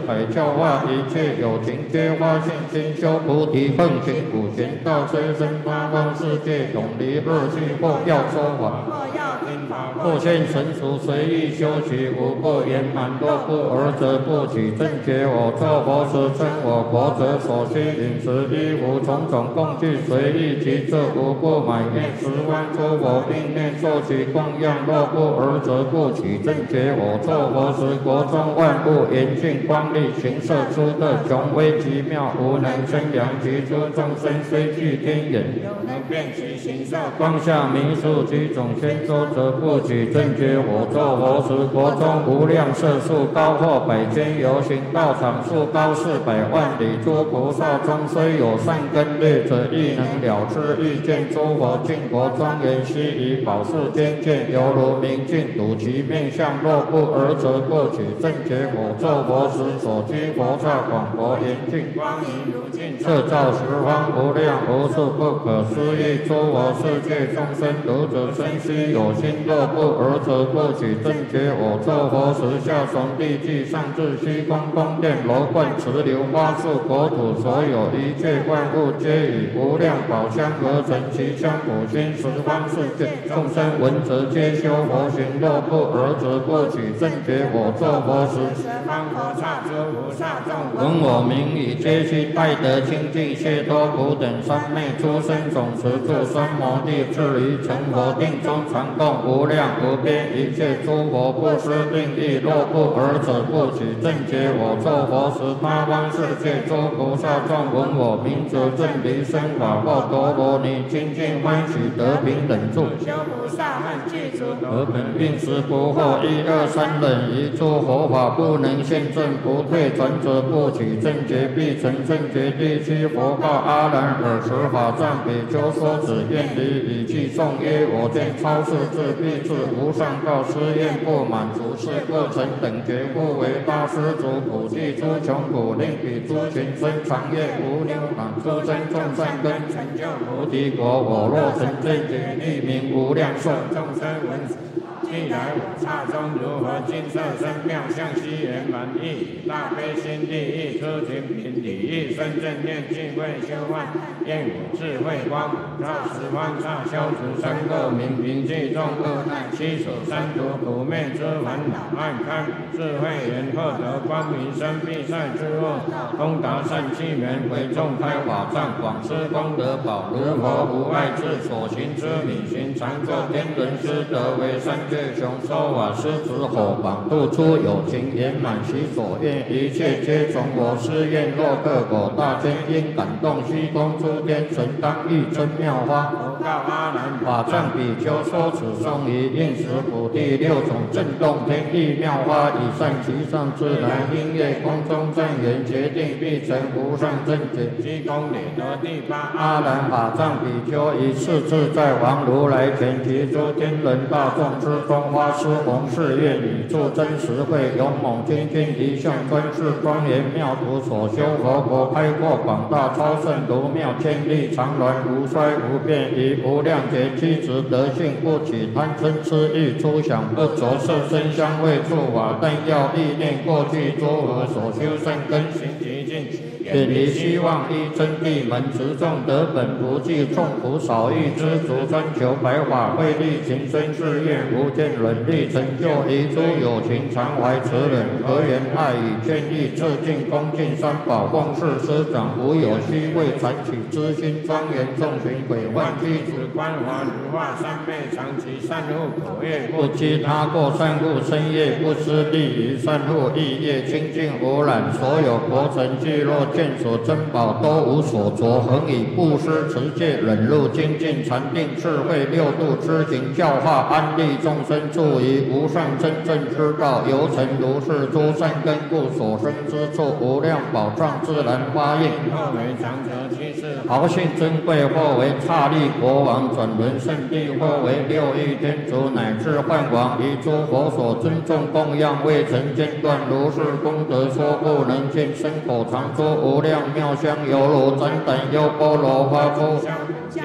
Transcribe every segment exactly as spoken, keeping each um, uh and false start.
百教化一切有情皆发现心修菩提奉行五行道随身八方世界永离恶趣或要说法。或现成熟随意修习无不圆满若不尔则不起正觉我作佛时称我国者所需饮食衣服种种供具随意其这无不满愿十方诸佛并念受其供养若不尔则不起正觉我作佛时国中万物严峻光力行摄出的雄威极妙无能生量其诸众生虽具天眼有能辨其形色光下弥数几种千周则不起正觉我作佛时国中无量色数高或百千游行道场数高四百万里诸菩萨中虽有善根劣者亦能了知欲见诸佛净佛庄严悉以宝树间见犹如明镜睹其面相若不尔则不起正觉我作佛时所居佛刹广博严净光明如镜摄照十方无量无数不可思议诸佛世界众生如者生须有心若不尔则不起正觉我作佛时下从地际上至虚空宫殿楼观池流花树国土所有一切万物皆以无量宝香而成其香普熏十方世界众生闻则皆修佛行若不尔则不起正觉我作佛时十方佛刹诸菩萨众闻我名以皆悉拜得清净解脱苦等三昧诸生总持住三摩地至于成佛定中常供无量无边一切诸佛不施定力若不尔则不起正觉我作佛时八方世界诸菩萨众闻我名则正离生法报陀罗尼清净欢喜得平等住修菩萨和具足得本并时不惑一二三忍一诸佛法不能现证不退转者不起正觉必成正觉第七佛告阿难尔时法藏比丘说子愿离以记诵曰我见超世智必至无上道施愿不满足是各成等觉故为大施主普济诸穷苦令彼诸群生常愿无量满诸生众善根成就菩提果我若成正觉立名无量寿众生闻既来我刹中如何金色身妙相悉圆满意大悲心地意出群品理意生正念智慧修万愿我智慧光普照十方刹消除三恶名平济众恶难七手三毒苦灭之烦恼暗开智慧缘获得光明生必赛之恶通达善气缘为众开法藏广施功德宝如佛无碍智所行之理行常作天人师得为三界雄收瓦施子火榜度出有情圆满其所愿一切皆从我施愿若各果大天因感动虚空诸天神当欲真妙花佛告阿难法藏比丘说此颂于应时普第六种震动天地妙花以善其上自然音乐空中正缘决定必成无上正觉积功累得第八阿难法藏比丘以次自在王如来前及诸天人大众之中花施弘誓愿以助真实慧勇猛精进一向专事庄严妙土所修佛国开阔广大超胜如妙千里常鸾无衰无变以无量劫机直德性不起贪嗔痴欲出想不着色身香味触法但要意念过去诸佛所修善根行极尽远离希望依真谛门持众得本不计众苦少欲知足专求白法慧力情深誓愿无见忍力成就一诸有情常怀慈忍和缘爱与劝意致敬恭敬三宝奉事师长无有虚伪残取之心庄严众群鬼幻具子观华如化三昧常其善护口业不积他过善护身业不失利于善护意业清净无染所有国城聚落见所珍宝都无所着恒以布施持戒忍辱精进禅定智慧六度知行教化安利众生助于无上真正之道由成如是诸善根故所生之处无量宝藏自然发应或为长者居士豪信珍贵或为刹利国王转轮圣地或为六欲天主乃至幻王以诸佛所尊重供养未曾间断如是功德说不能尽身口常说无量妙香犹如展胆优波罗花出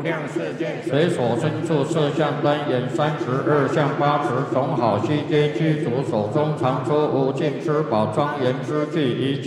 量世界，随所身处色相单眼三十二相八十种好悉皆具足，手中常出无尽之宝庄严之具一切。